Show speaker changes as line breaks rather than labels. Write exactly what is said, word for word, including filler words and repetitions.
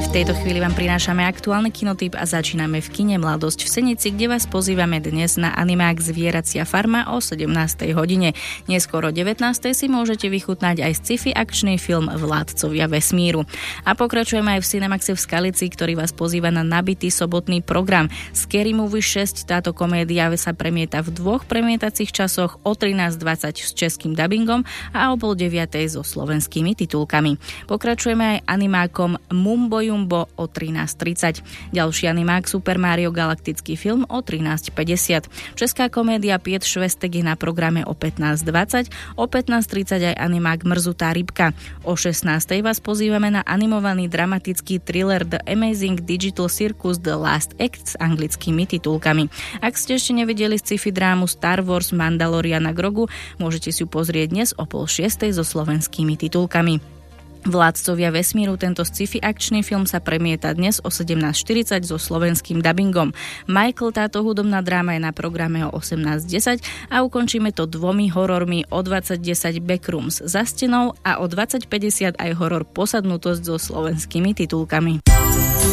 V tejto chvíli vám prinášame aktuálny kinotip a začíname v kine Mladosť v Senici, kde vás pozývame dnes na animák Zvieracia farma o sedemnástej hodine. Neskôr o devätnástej si môžete vychutnať aj sci-fi akčný film Vládcovia vesmíru. A pokračujeme aj v Cinemaxe v Skalici, ktorý vás pozýva na nabitý sobotný program. Scary Movie šesť, táto komédia sa premieta v dvoch premietacích časoch o trinásť dvadsať s českým dabingom a o pol deviatej so slovenskými titulkami. Pokračujeme aj animákom Mumbo Jumbo o trinásť tridsať. Ďalší animák Super Mario Galaktický film o trinásť päťdesiat. Česká komédia Piet Švestek je na programe o pätnásť dvadsať, o pätnásť tridsať aj animák Mrzutá rybka. O šestnástej vás pozývame na animovaný dramatický thriller The Amazing Digital Circus The Last Act s anglickými titulkami. Ak ste ešte nevideli sci-fi drámu Star Wars Mandaloriana Grogu, môžete si ju pozrieť dnes o pol šiestej so slovenskými titulkami. Vládcovia vesmíru, tento sci-fi akčný film sa premieta dnes o sedemnásť štyridsať so slovenským dabingom. Michael, táto hudobná dráma je na programe o osemnásť desať a ukončíme to dvomi horormi o dvadsať desať Backrooms za stenou a o dvadsať päťdesiat aj horor Posadnutosť so slovenskými titulkami.